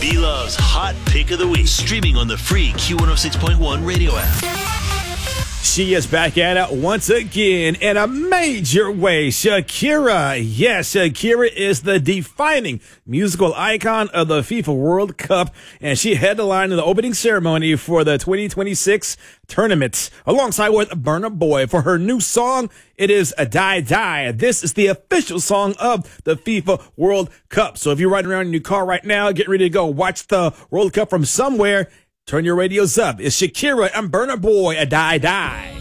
B-Love's Hot Pick of the Week. Streaming on the free Q106.1 radio app. She is back at it once again in a major way. Shakira. Yes, Shakira is the defining musical icon of the FIFA World Cup, and she headlined the opening ceremony for the 2026 tournament alongside with Burna Boy for her new song. It is a Die Die. This is the official song of the FIFA World Cup. So if you're riding around in your car right now, get ready to go watch the World Cup from somewhere, turn your radios up. It's Shakira and Burna Boy, a Die Die.